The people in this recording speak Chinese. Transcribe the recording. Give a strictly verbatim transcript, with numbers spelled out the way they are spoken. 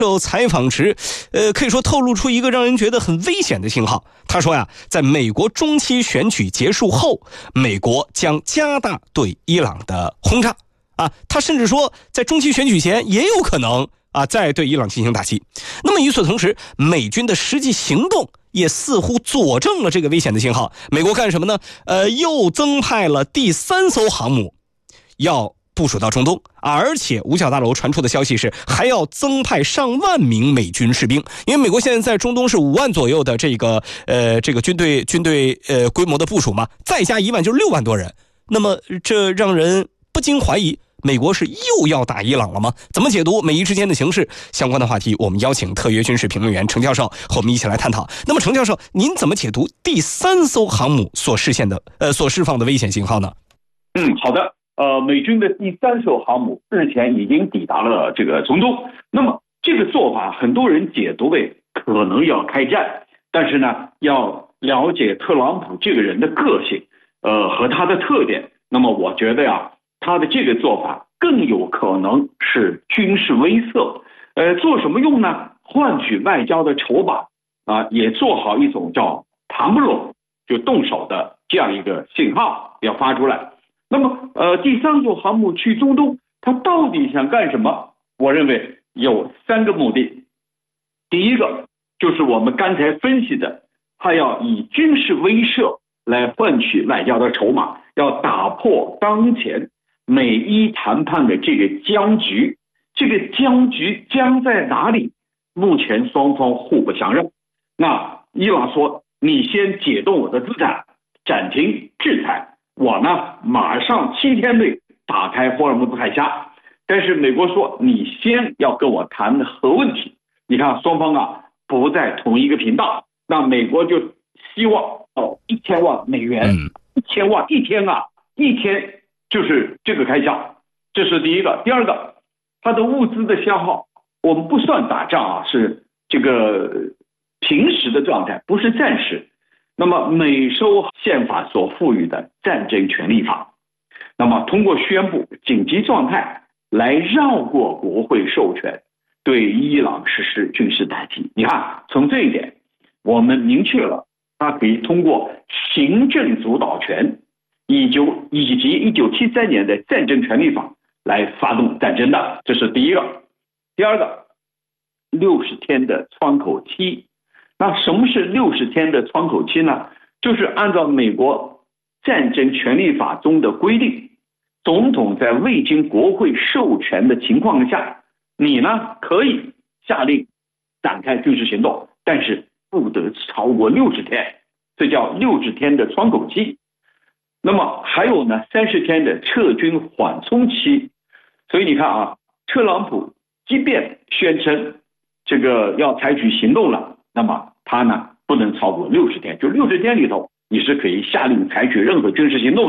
受采访时，呃，可以说透露出一个让人觉得很危险的信号。他说呀，在美国中期选举结束后，美国将加大对伊朗的轰炸啊。他甚至说，在中期选举前也有可能啊再对伊朗进行打击。那么与此同时，美军的实际行动也似乎佐证了这个危险的信号。美国干什么呢？呃，又增派了第三艘航母，要部署到中东，而且五角大楼传出的消息是还要增派上万名美军士兵，因为美国现在在中东是五万左右的这个呃这个军队军队呃规模的部署嘛，再加一万就是六万多人。那么这让人不禁怀疑，美国是又要打伊朗了吗？怎么解读美伊之间的形势？相关的话题，我们邀请特约军事评论员程教授和我们一起来探讨。那么程教授，您怎么解读第三艘航母所实现的呃所释放的危险信号呢？ 嗯，好的。呃，美军的第三艘航母日前已经抵达了这个中东。那么这个做法，很多人解读为可能要开战，但是呢，要了解特朗普这个人的个性，呃，和他的特点。那么我觉得呀，他的这个做法更有可能是军事威慑。呃，做什么用呢？换取外交的筹码啊，也做好一种叫谈不拢就动手的这样一个信号要发出来。那么，呃，第三艘航母去中东，它到底想干什么？我认为有三个目的。第一个就是我们刚才分析的，它要以军事威慑来换取外交的筹码，要打破当前美伊谈判的这个僵局。这个僵局僵在哪里？目前双方互不相让。那伊朗说，你先解冻我的资产，暂停制裁。我呢，马上七天内打开霍尔木兹海峡，但是美国说你先要跟我谈核问题。你看双方啊不在同一个频道，那美国就希望哦一千万美元，一千万一天啊，一天就是这个开销，这是第一个。第二个，它的物资的消耗，我们不算打仗啊，是这个平时的状态，不是战时。那么美收宪法所赋予的战争权利法，那么通过宣布紧急状态来绕过国会授权，对伊朗实施军事打击。你看，从这一点我们明确了，它可以通过行政主导权以及以及一九七三年的战争权利法来发动战争的，这是第一个。第二个，六十天的窗口期。那什么是六十天的窗口期呢？就是按照美国战争权利法中的规定，总统在未经国会授权的情况下，你呢可以下令展开军事行动，但是不得超过六十天，这叫六十天的窗口期。那么还有呢，三十天的撤军缓冲期。所以你看啊，特朗普即便宣称这个要采取行动了，那么他呢不能超过六十天，就六十天里头你是可以下令采取任何军事行动。